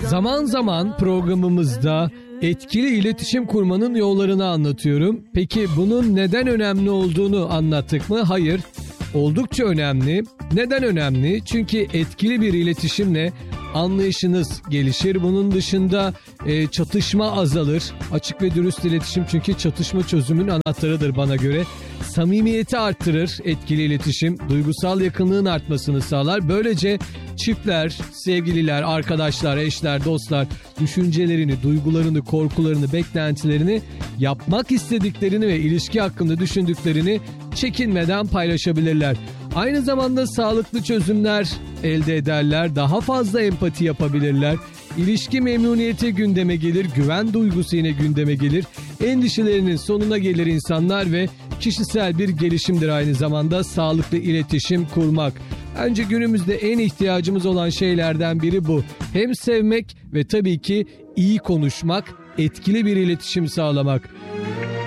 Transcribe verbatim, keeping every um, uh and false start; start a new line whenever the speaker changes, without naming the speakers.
Zaman zaman programımızda etkili iletişim kurmanın yollarını anlatıyorum. Peki bunun neden önemli olduğunu anlattık mı? Hayır. Oldukça önemli. Neden önemli? Çünkü etkili bir iletişimle anlayışınız gelişir. Bunun dışında e, çatışma azalır. Açık ve dürüst iletişim çünkü çatışma çözümün anahtarıdır bana göre. Samimiyeti arttırır etkili iletişim. Duygusal yakınlığın artmasını sağlar. Böylece çiftler, sevgililer, arkadaşlar, eşler, dostlar düşüncelerini, duygularını, korkularını, beklentilerini, yapmak istediklerini ve ilişki hakkında düşündüklerini çekinmeden paylaşabilirler. Aynı zamanda sağlıklı çözümler elde ederler, daha fazla empati yapabilirler. İlişki memnuniyeti gündeme gelir, güven duygusu yine gündeme gelir. Endişelerinin sonuna gelir insanlar ve kişisel bir gelişimdir aynı zamanda sağlıklı iletişim kurmak. Bence günümüzde en ihtiyacımız olan şeylerden biri bu. Hem sevmek ve tabii ki iyi konuşmak, etkili bir iletişim sağlamak.